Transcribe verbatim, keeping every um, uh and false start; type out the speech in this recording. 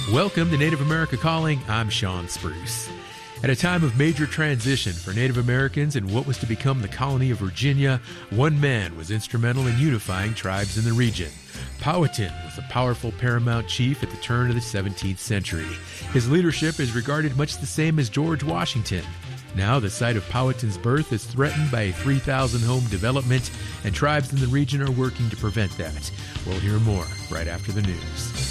Welcome to Native America Calling. I'm Sean Spruce. At a time of major transition for Native Americans in what was to become the colony of Virginia, one man was instrumental in unifying tribes in the region. Powhatan was a powerful paramount chief at the turn of the seventeenth century. His leadership is regarded much the same as George Washington. Now the site of Powhatan's birth is threatened by a three thousand home development, and tribes in the region are working to prevent that. We'll hear more right after the news.